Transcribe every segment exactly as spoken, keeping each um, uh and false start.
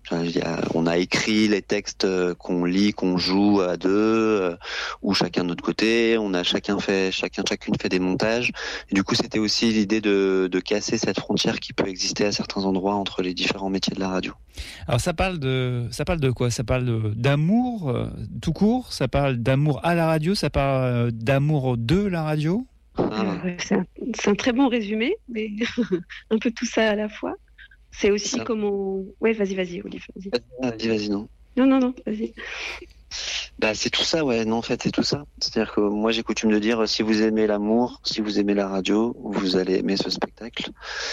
Il y a, on a écrit les textes qu'on lit, qu'on joue à deux, euh, ou chacun de notre côté. On a chacun fait, chacun, chacune fait des montages. Et du coup, c'était aussi l'idée de, de casser cette frontière qui peut exister à certains endroits entre les différents métiers de la radio. Alors ça parle de, ça parle de quoi ? Ça parle de, d'amour euh, tout court. Ça parle d'amour à la radio. Ça parle euh, d'amour de la radio. Ah. Euh, c'est, un, c'est un très bon résumé, mais un peu tout ça à la fois. C'est aussi ça. comment... Ouais, vas-y, vas-y, Olive. Vas-y, vas-y, vas-y, non. Non, non, non, vas-y. Bah, c'est tout ça, ouais. Non, en fait, c'est tout ça. C'est-à-dire que moi, j'ai coutume de dire, si vous aimez l'amour, si vous aimez la radio, vous allez aimer ce spectacle.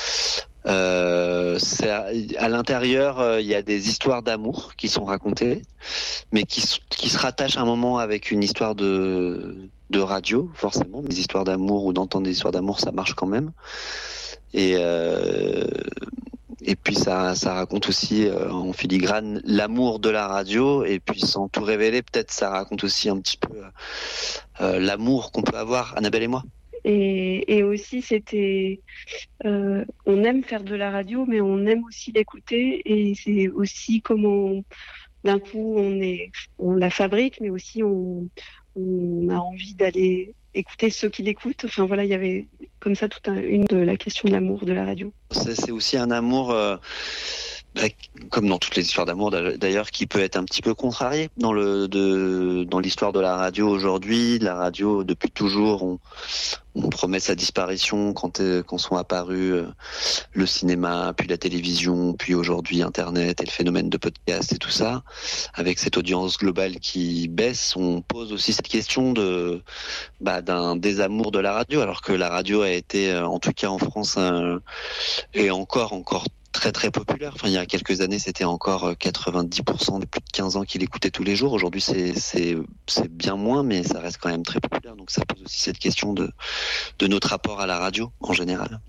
Euh, c'est à, à l'intérieur, il euh, y a des histoires d'amour qui sont racontées, mais qui, qui se rattachent à un moment avec une histoire de, de radio, forcément. Des histoires d'amour ou d'entendre des histoires d'amour, ça marche quand même. Et... Euh, Et puis ça, ça raconte aussi euh, en filigrane l'amour de la radio. Et puis sans tout révéler, peut-être ça raconte aussi un petit peu euh, l'amour qu'on peut avoir, Annabelle et moi. Et, et aussi, c'était, euh, on aime faire de la radio, mais on aime aussi l'écouter. Et c'est aussi comment, d'un coup, on est, on la fabrique, mais aussi on, on a envie d'aller écouter ceux qui l'écoutent. Enfin voilà, il y avait comme ça toute un, une de la question de l'amour de la radio. C'est, c'est aussi un amour, euh, bah, comme dans toutes les histoires d'amour d'ailleurs, qui peut être un petit peu contrarié dans le de dans l'histoire de la radio aujourd'hui. La radio, depuis toujours, on, on promet sa disparition quand euh, quand sont apparus euh, le cinéma, puis la télévision, puis aujourd'hui Internet et le phénomène de podcast et tout ça. Avec cette audience globale qui baisse, on pose aussi cette question de bah, d'un désamour de la radio, alors que la radio a été, en tout cas en France, un, et encore encore très très populaire. Enfin, il y a quelques années, c'était encore quatre-vingt-dix pour cent des plus de quinze ans qui l'écoutaient tous les jours. Aujourd'hui, c'est c'est c'est bien moins, mais ça reste quand même très populaire. Donc, ça pose aussi cette question de de notre rapport à la radio en général.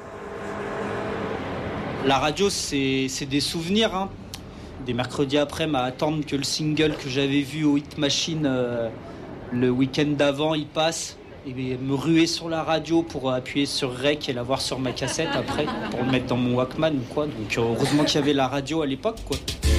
La radio, c'est c'est des souvenirs, hein. Des mercredis après, à attendre que le single que j'avais vu au Hit Machine euh, le week-end d'avant, il passe. Et me ruer sur la radio pour appuyer sur Rec et l'avoir sur ma cassette après, pour le mettre dans mon Walkman ou quoi. Donc heureusement qu'il y avait la radio à l'époque, quoi.